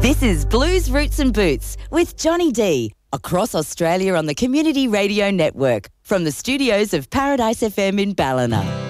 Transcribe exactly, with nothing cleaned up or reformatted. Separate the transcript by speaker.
Speaker 1: This is Blues Roots and Boots with Johnny D, across Australia on the Community Radio Network, from the studios of Paradise F M in Ballina.